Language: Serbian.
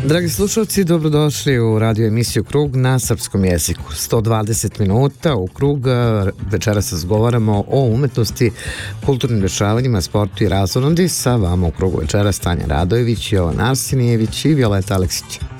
Dragi slušalci, dobrodošli u radio emisiju Krug na srpskom jeziku. 120 minuta u Krug. Večeras razgovaramo o umetnosti, kulturnim dešavanjima, sportu i razonodi. Sa vama u Krugu večeras Tanja Radojević, Jovan Arsenijević i Violeta Aleksić.